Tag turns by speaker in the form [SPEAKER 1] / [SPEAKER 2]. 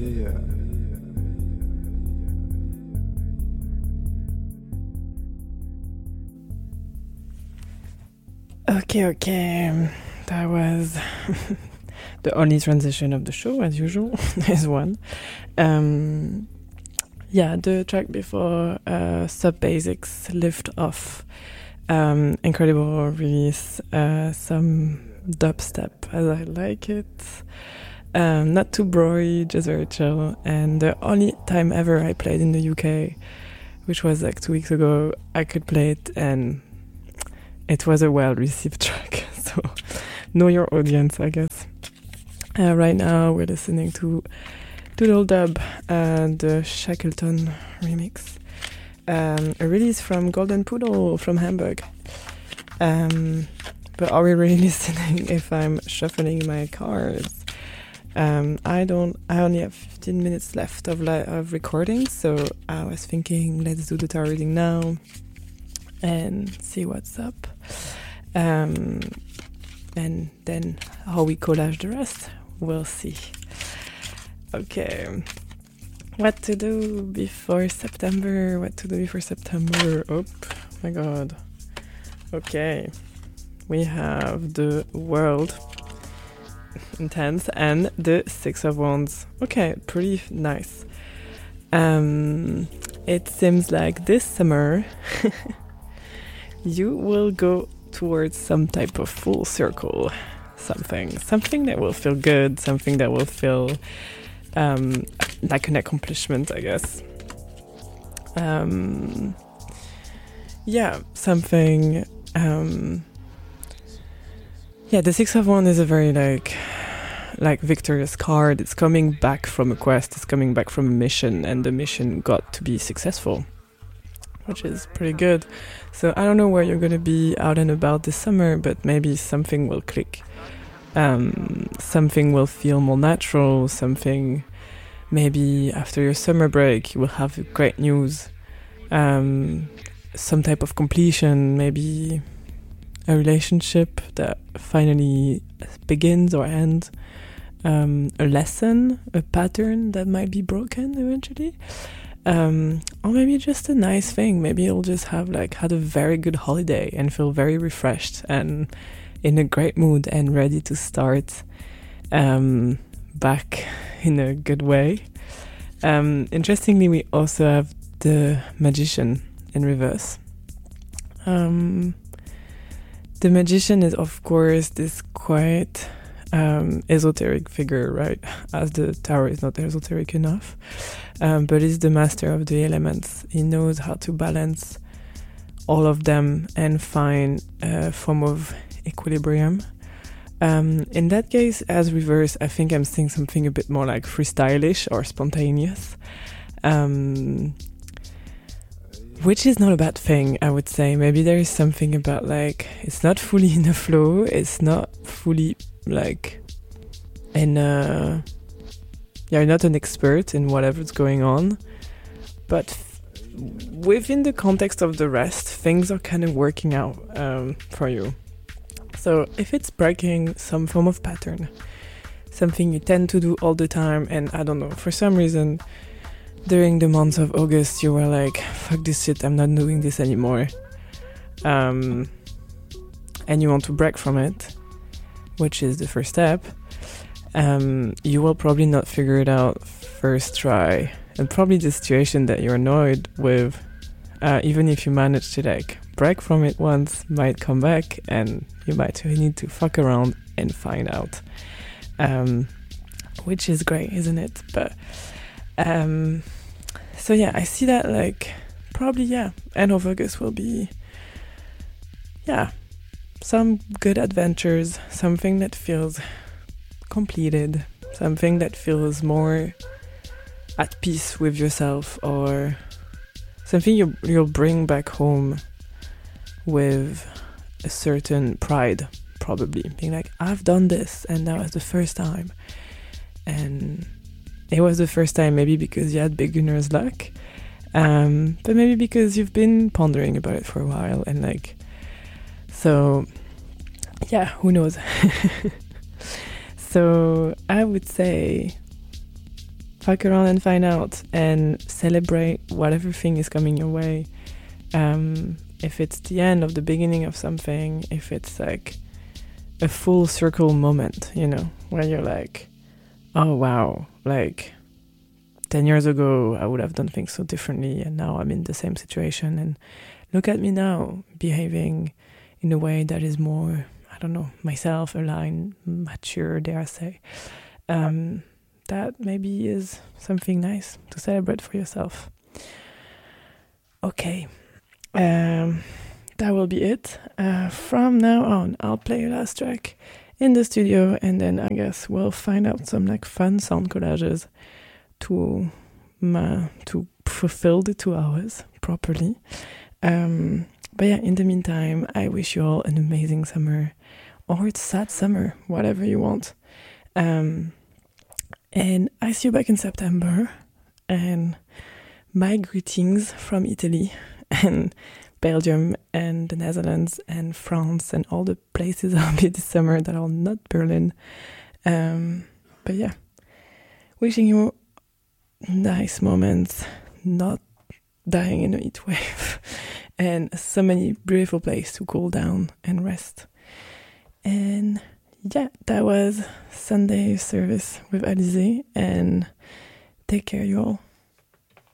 [SPEAKER 1] Okay. That was the only transition of the show, as usual. There's one. The track before, Sub Basics, Lift Off. Incredible release. Some dubstep, as I like it. Not too broy, just very chill. And the only time ever I played in the UK, which was like 2 weeks ago, I could play it, and it was a well-received track. So know your audience, I guess. Right now we're listening to Doodle Dub, the Shackleton remix. A release from Golden Poodle from Hamburg. But are we really listening if I'm shuffling my cards? I only have 15 minutes left of recording, so I was thinking let's do the tarot reading now and see what's up. And then how we collage the rest, we'll see. Okay. What to do before September? Oh my god. Okay. We have the World, intense, and the Six of Wands. Okay, pretty nice. It seems like this summer you will go towards some type of full circle. Something that will feel good, something that will feel like an accomplishment, I guess. Something. The Six of Wands is a very like victorious card. It's coming back from a quest, it's coming back from a mission, and the mission got to be successful, which is pretty good. So I don't know where you're gonna be out and about this summer, but maybe something will click. Something will feel more natural, something maybe after your summer break you will have great news, some type of completion, maybe a relationship that finally begins or ends, a lesson, a pattern that might be broken eventually, or maybe just a nice thing. Maybe you'll just have had a very good holiday and feel very refreshed and in a great mood and ready to start back in a good way. Interestingly, we also have the Magician in reverse. The Magician is, of course, this quite esoteric figure, right? As the tarot is not esoteric enough, but he's the master of the elements. He knows how to balance all of them and find a form of equilibrium. In that case, as reverse, I think I'm seeing something a bit more like freestylish or spontaneous, which is not a bad thing, I would say. Maybe there is something about it's not fully in the flow, it's not fully you're not an expert in whatever's going on, but within the context of the rest, things are kind of working out for you. So if it's breaking some form of pattern, something you tend to do all the time, and I don't know, for some reason during the month of August you were like, fuck this shit, I'm not doing this anymore, and you want to break from it, which is the first step, you will probably not figure it out first try, and probably the situation that you're annoyed with, even if you manage to break from it once, might come back, and you might need to fuck around and find out, which is great, isn't it? But so yeah, I see that probably end of August will be some good adventures, something that feels completed, something that feels more at peace with yourself, or something you'll bring back home with a certain pride, probably being like, I've done this, and that was the first time. And it was the first time maybe because you had beginner's luck, but maybe because you've been pondering about it for a while, and so yeah, who knows. So I would say fuck around and find out, and celebrate whatever thing is coming your way. If it's the end of the beginning of something, if it's like a full circle moment, you know, where you're like, oh wow, like 10 years ago I would have done things so differently, and now I'm in the same situation, and look at me now, behaving in a way that is more, I don't know, myself, aligned, mature, dare I say. That maybe is something nice to celebrate for yourself. Okay, that will be it. From now on, I'll play a last track in the studio, and then I guess we'll find out some like fun sound collages to fulfill the 2 hours properly. But yeah, in the meantime, I wish you all an amazing summer, or it's sad summer, whatever you want. And I see you back in September. And my greetings from Italy and Belgium and the Netherlands and France and all the places I'll be this summer that are not Berlin. But yeah, wishing you nice moments, not dying in a heat wave, and so many beautiful places to cool down and rest. And yeah, that was Sunday service with Alizé, and take care, you all.